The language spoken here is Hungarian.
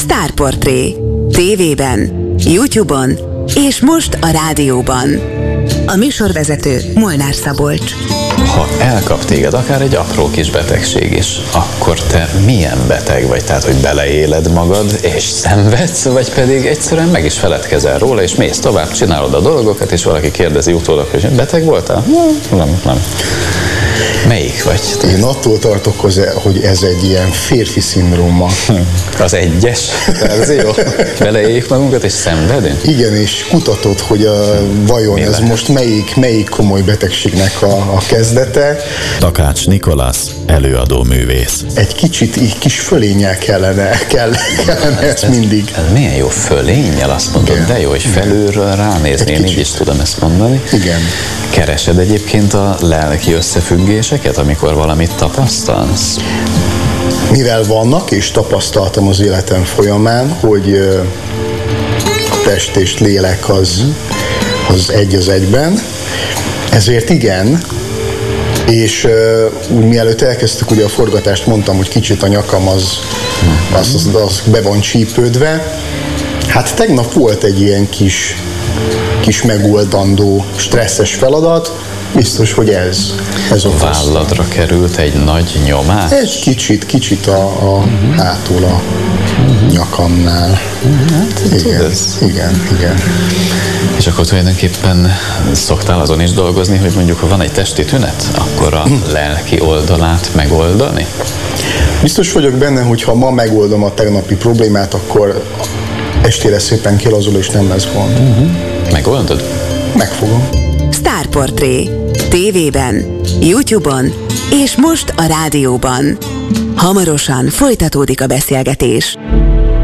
Sztárportré. TV-ben, YouTube-on és most a rádióban. A műsorvezető Molnár Szabolcs. Ha elkap téged akár egy apró kis betegség is, akkor te milyen beteg vagy? Tehát, hogy beleéled magad és szenvedsz, vagy pedig egyszerűen meg is feledkezel róla, és mész tovább, csinálod a dolgokat, és valaki kérdezi utólag, hogy beteg voltál? Nem. Melyik vagy? Én attól tartok, hogy ez egy ilyen férfi szindróma. Az egyes verzió? Beleéljük magunkat és szenvedünk? Igen, és kutatod, hogy vajon ez most melyik komoly betegségnek a kezdete. Takács Nikolász, előadó művész. Egy kicsit így kis fölénnyel kellene ezt mindig. Ez milyen jó, fölénnyel azt mondod, igen. De jó, hogy felülről ránézni, én így is tudom ezt mondani. Igen. Keresed egyébként a lelki összefüggéseket, amikor valamit tapasztalsz? Mivel vannak, és tapasztaltam az életem folyamán, hogy a test és lélek az egy az egyben, ezért igen, és úgy mielőtt elkezdtük ugye a forgatást, mondtam, hogy kicsit a nyakam az be van csípődve. Hát tegnap volt egy ilyen kis megoldandó, stresszes feladat, biztos, hogy ez a válladra került egy nagy nyomás? Egy kicsit a hátul a nyakamnál. Hát, igen. És akkor tulajdonképpen szoktál azon is dolgozni, hogy mondjuk, ha van egy testi tünet, akkor a lelki oldalát megoldani? Biztos vagyok benne, hogy ha ma megoldom a tegnapi problémát, akkor estére szépen kilazul, és nem lesz gond. Megoldod? Megfogom. Sztárportré. TV-ben, YouTube-on és most a rádióban. Hamarosan folytatódik a beszélgetés.